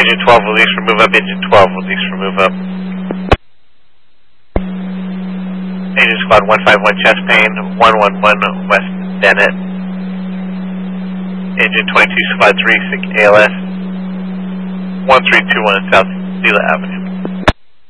Agent 12, release for move up. Agent 12, release for move up. Agent Squad 151 chest pain, 111 West Bennett. Agent 22 Squad 3 sick ALS. 1321 South Sela Avenue.